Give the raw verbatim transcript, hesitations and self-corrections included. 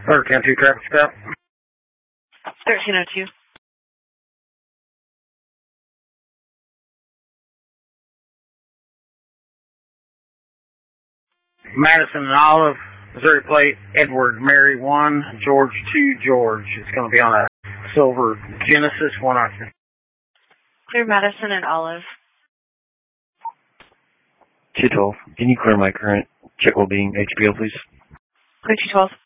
thirteen oh two traffic stop. thirteen oh two. Madison and Olive, Missouri plate, Edward, Mary one, George two, George. It's going to be on a silver Genesis one oxygen. Clear Madison and Olive. two twelve. Can you clear my current check well being H B O, please? Clear two twelve.